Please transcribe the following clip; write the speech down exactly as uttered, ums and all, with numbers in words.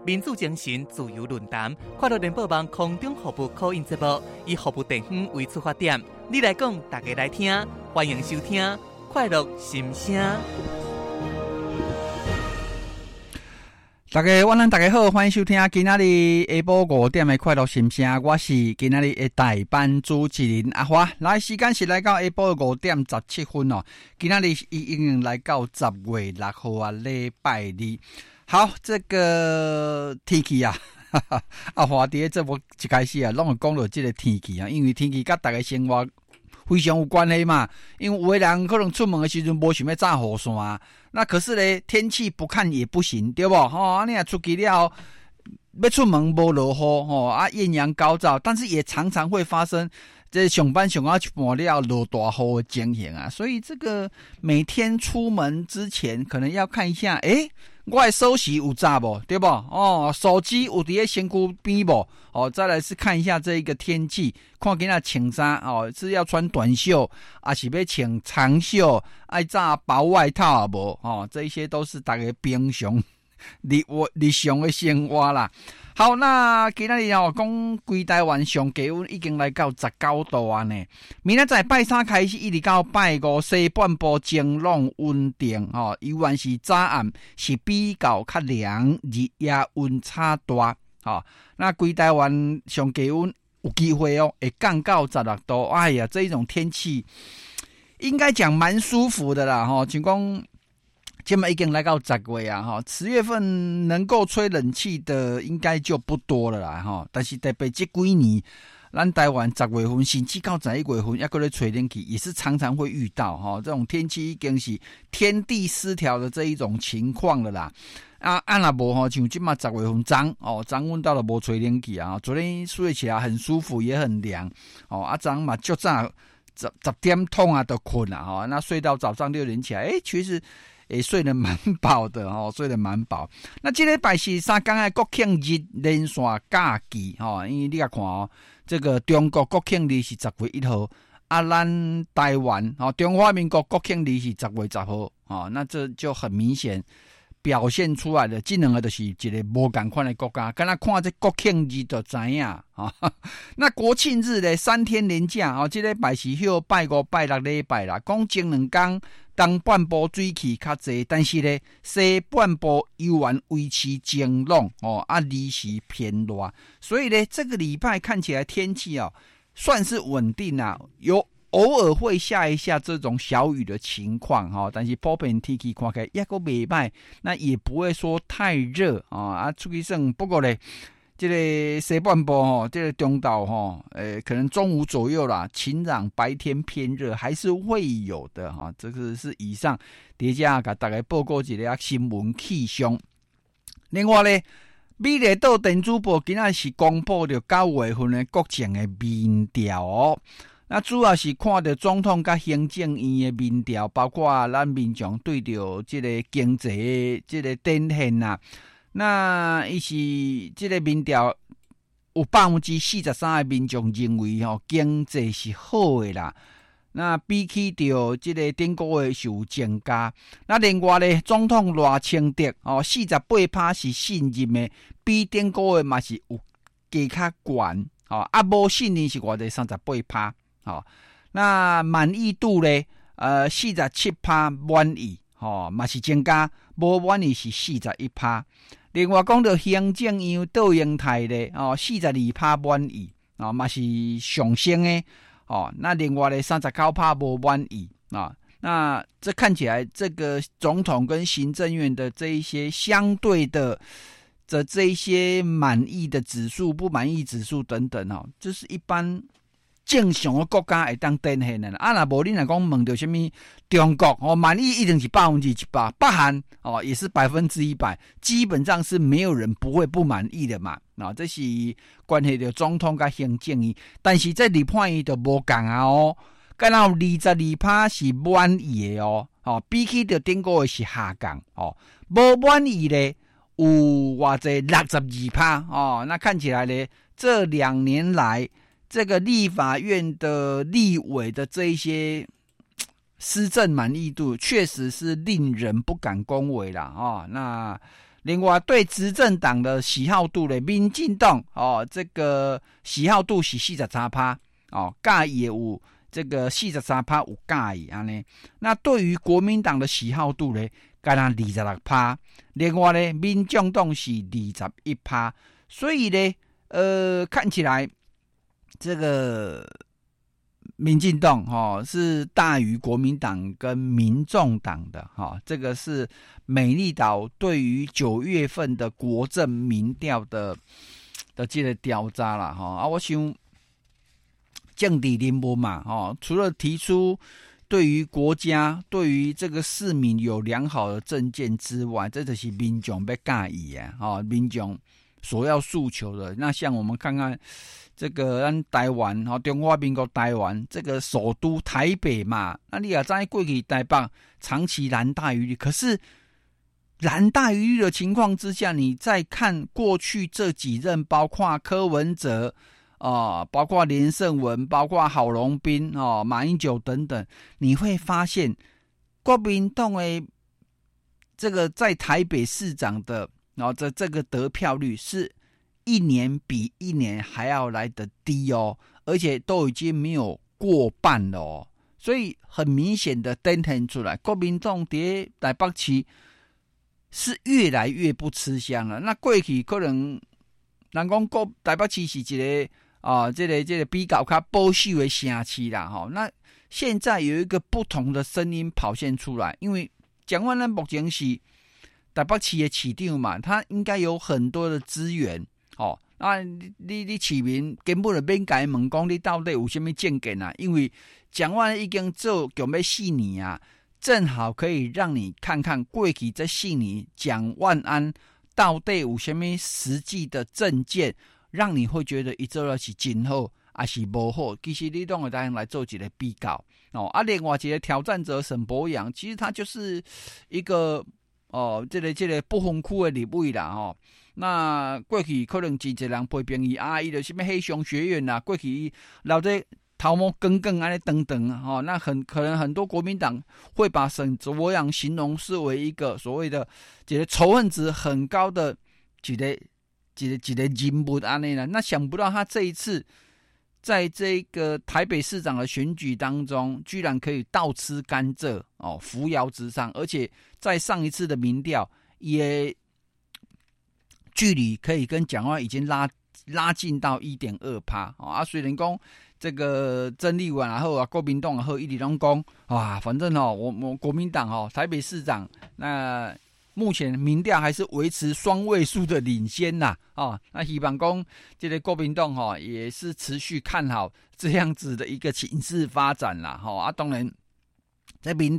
民主精神、自由论坛、快乐联播网空中服务call in节目，以服务地方为出发点，你来讲，大家来听，欢迎收听《快乐心声》。 大家晚安，大家好，欢迎收听今仔日下晡五点的快乐心声，我是今仔日的代班主持人阿华。来时间是来到下晡五点十七分哦，今仔日已经来到十月六号啊，礼拜二。好，这个天气啊，哈哈，阿华伫这我一开始啊，拢会讲到这个天气啊，因为天气甲大家生活非常有关系嘛。因为有的人可能出门的时阵无想要炸雨伞啊，那可是呢，天气不看也不行，对不？吼、哦，你若出去了，要出门无落雨吼啊，艳阳高照，但是也常常会发生这上班上到一半了落大雨的情形啊。所以这个每天出门之前，可能要看一下，诶。我的手机有炸不，对不？哦，手机有伫身躯边不？哦，再来是看一下这一个天气，看今仔穿衫哦，是要穿短袖，还是要穿长袖？爱炸薄外套啊无？哦，这一些都是大家平常日活日常的生活啦。好，那今仔日哦，讲规台湾上低温已经来到十九度啊呢。明仔载拜三开始，一直到拜五，西半部晴朗稳定哦。依然是早暗是比较较凉，日夜温差大哦。那规台湾上低温有机会哦，会降到十六度。哎呀，这一种天气应该讲蛮舒服的啦哈。像讲现在已经来到十月啊，哈，十月份能够吹冷气的应该就不多了啦，哈。但是特别这几年，咱台湾十月份甚至到十一月份，也搁咧吹冷气，也是常常会遇到哈。这种天气已经是天地失调的这一种情况了啦。啊，按若无吼，像今嘛十月份昨哦，昨阮到了无吹冷气啊，昨天睡起来很舒服，也很凉哦。啊，昨嘛就早十十点痛啊，都困了哈。那睡到早上六点起来，诶，其实。也睡得蛮饱的哦，睡得蛮饱。那这礼拜是三天的国庆日连续假期哦，因为你看哦，这个中国国庆日是十月一号，啊，咱台湾哦，中华民国国庆日是十月十号哦，那这就很明显表现出来的，这两个就是一个无同款的国家。跟他看这国庆日就知影啊。那国庆日的三天连假哦，这礼拜是休拜五、拜六礼拜啦，讲前两天。东半部水汽较济，但是呢，西半部依然维持晴朗哦，啊，日时偏热，所以呢，这个礼拜看起来天气哦，算是稳定啊，有偶尔会下一下这种小雨的情况哈、哦，但是普遍天气看起来也个袂歹，那也不会说太热啊，啊，出去算不过呢。这个西半部吼，这个中岛吼，呃，可能中午左右啦，晴朗，白天偏热，还是会有的哈。这个是以上叠加给大家报告一个新闻气象。另外呢，美丽岛电子报今仔是公布了九月份的国情的民调哦。那主要是看到总统甲行政院的民调，包括咱民众对着这个经济的这个展现啊。那伊是这个民调有百分之四十三的民众认为吼、哦、经济是好的啦。那比起着这个顶个月是有增加。那另外呢，总统赖清德哦四十八趴是信任的，比顶个月嘛是有加较悬哦。啊，无信任是偌济三十八趴哦。那满意度呢？呃，四十七趴满意哦，嘛是增加，无满意是四十一趴。另外讲到行政院倒英台咧，哦，四十二趴满意，哦，嘛是上升诶，哦，那另外咧三十九趴无满意啊、哦，那这看起来这个总统跟行政院的这一些相对的的这一些满意的指数、不满意指数等等哦，这是一般正常的国家会当展现的啦。啊，若无你若讲问到什么中国哦，满意一定是百分之一百，北韩哦也是百分之一百，基本上是没有人不会不满意的嘛。啊、哦，这是关系到总统甲行政院，但是这二判伊就无共啊哦，敢若有二十二趴是满意的哦，哦，比起着顶个月是下降哦，无满意咧有偌济六十二趴哦，那看起来咧这两年来。这个立法院的立委的这一些施政满意度，确实是令人不敢恭维啦啊、哦！那另外对执政党的喜好度呢，民进党哦，这个喜好度是四十三趴哦，介意有这个四十三趴有介意安尼。那对于国民党的喜好度呢，干那二十六趴，另外呢，民众党是二十一趴，所以呢，呃，看起来这个民进党哈、哦、是大于国民党跟民众党的哈、哦，这个是美丽岛对于九月份的国政民调的的这个调查啦哈、哦、啊，我想政治人物嘛哈、哦，除了提出对于国家、对于这个市民有良好的政见之外，这就是民众要介意啊哈、哦，民众所要诉求的。那像我们看看。这个咱台湾哈，中华民国台湾这个首都台北嘛，那你也知过去台北长期蓝大于绿，可是蓝大于绿的情况之下，你再看过去这几任，包括柯文哲啊、呃，包括连胜文，包括郝龙斌哦、马英九等等，你会发现国民党的这个在台北市长的然后这这个得票率是。一年比一年还要来得低哦，而且都已经没有过半了哦，所以很明显的展现出来，国民党在台北市是越来越不吃香了。那过去可能人讲国台北市是一个啊、呃，这个这个比较较保守的城市啦哈、哦。那现在有一个不同的声音跑现出来，因为讲完了目前是台北市的市长嘛，他应该有很多的资源。哦，啊，你你你市民根本就免甲伊问讲你到底有什么政见啊？因为蒋万已经做强要四年啊，正好可以让你看看过去这四年蒋万安到底有什么实际的政见，让你会觉得伊做的是真好，还是不好？其实你都会当来做一个比较哦。啊，另外一个挑战者沈伯洋，其实他就是一个哦，这个这个不分区的立委啦，哦。那过去可能真侪人批评伊啊，伊就什么黑熊学院啦，过去老在头毛耿耿安尼等等哦，那很可能很多国民党会把沈伯洋形容视为一个所谓的一个仇恨值很高的一个一个一个人物安尼啦。那想不到他这一次在这个台北市长的选举当中，居然可以倒吃甘蔗哦，扶摇直上，而且在上一次的民调也。距离可以跟蒋万安已经拉拉近到 一点二趴 啊，虽然讲这个曾立文然后啊，国民党然后一直拢讲啊，反正哦，我我国民党哦，台北市长那目前民调还是维持双位数的领先呐啊，那希望讲这个国民党哈、哦、也是持续看好这样子的一个情势发展啦哈啊，当然在民